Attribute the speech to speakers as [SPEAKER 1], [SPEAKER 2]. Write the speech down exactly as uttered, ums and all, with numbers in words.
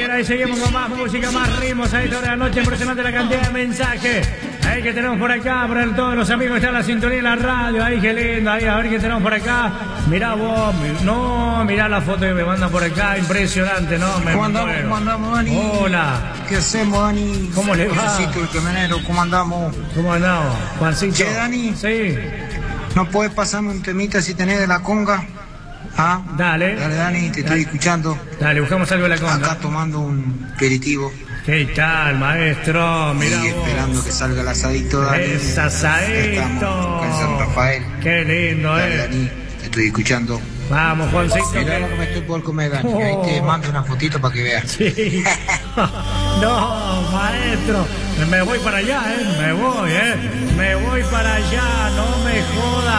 [SPEAKER 1] bien, ahí seguimos con más música, más ritmos a esta hora de la noche. Impresionante la cantidad de mensajes ahí que tenemos por acá, por todos los amigos que están en la sintonía de la radio. Ahí, qué lindo, ahí, a ver qué tenemos por acá. Mirá vos, no, mirá la foto que me mandan por acá, impresionante, ¿no? Me
[SPEAKER 2] ¿Cómo andamos?
[SPEAKER 1] muero.
[SPEAKER 2] ¿Cómo andamos, Dani?
[SPEAKER 1] Hola.
[SPEAKER 2] ¿Qué hacemos, Dani?
[SPEAKER 1] ¿Cómo le va?
[SPEAKER 2] Juancito, el camionero, ¿cómo andamos?
[SPEAKER 1] ¿Cómo andamos, Juancito?
[SPEAKER 2] Che, Dani.
[SPEAKER 1] Sí.
[SPEAKER 2] ¿No puedes pasarme un temita si tenés de la conga? ¿Ah?
[SPEAKER 1] Dale.
[SPEAKER 2] Dale, Dani, te
[SPEAKER 1] Dale.
[SPEAKER 2] estoy escuchando.
[SPEAKER 1] Dale, buscamos algo de la conga.
[SPEAKER 2] Acá tomando un aperitivo.
[SPEAKER 1] ¿Qué tal, maestro? Mirá
[SPEAKER 2] y
[SPEAKER 1] vos.
[SPEAKER 2] esperando que salga el asadito, Dani.
[SPEAKER 1] Es asadito.
[SPEAKER 2] Estamos en San Rafael.
[SPEAKER 1] Qué lindo,
[SPEAKER 2] Dale,
[SPEAKER 1] eh.
[SPEAKER 2] Dani, te estoy escuchando.
[SPEAKER 1] Vamos, Juancito.
[SPEAKER 2] Mirá lo que me estoy por comer, Dani.
[SPEAKER 1] Oh.
[SPEAKER 2] Ahí te mando una fotito para que veas.
[SPEAKER 1] Sí. No, maestro. Me voy para allá, eh. Me voy, eh. Me voy para allá. No me jodas.